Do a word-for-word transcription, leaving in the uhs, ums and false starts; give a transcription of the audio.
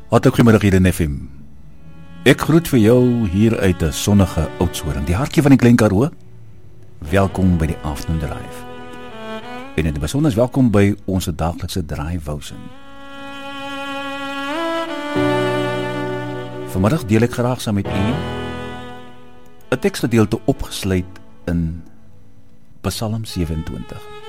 Hartlik goeiemiddag hier in F M. Ek groet vir jou hier uit 'n sonnige Oudtshoorn, die hartjie van die Klein Karoo. Welkom by die Afternoon Drive. En in die besonder welkom by ons daaglikse draaiwousin. Vanmiddag deel ek graag saam met u 'n teksgedeelte opgesluit in Psalm sewe en twintig.